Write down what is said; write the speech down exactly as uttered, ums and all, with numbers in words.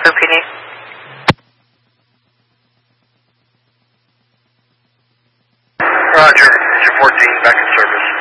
Parker P D. Roger, Roger fourteen, back in service.